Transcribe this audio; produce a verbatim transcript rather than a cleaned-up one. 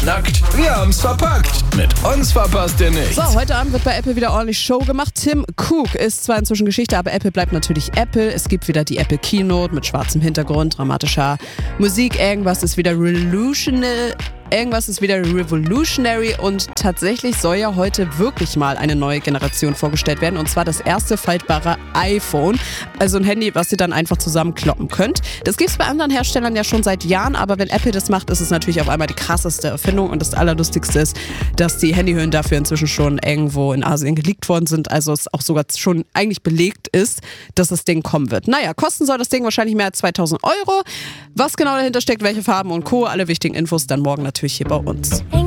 nackt, wir haben's verpackt. Mit uns verpasst ihr nichts. So, heute Abend wird bei Apple wieder ordentlich Show gemacht. Tim Cook ist zwar inzwischen Geschichte, aber Apple bleibt natürlich Apple. Es gibt wieder die Apple Keynote mit schwarzem Hintergrund, dramatischer Musik. Irgendwas ist wieder revolutionary. Irgendwas ist wieder revolutionary und tatsächlich soll ja heute wirklich mal eine neue Generation vorgestellt werden, und zwar das erste faltbare iPhone, also ein Handy, was ihr dann einfach zusammenkloppen könnt. Das gibt es bei anderen Herstellern ja schon seit Jahren, aber wenn Apple das macht, ist es natürlich auf einmal die krasseste Erfindung, und das Allerlustigste ist, dass die Handyhüllen dafür inzwischen schon irgendwo in Asien geleakt worden sind, also es auch sogar schon eigentlich belegt ist, dass das Ding kommen wird. Naja, kosten soll das Ding wahrscheinlich mehr als zweitausend Euro. Was genau dahinter steckt, welche Farben und Co., alle wichtigen Infos dann morgen natürlich hier bei uns.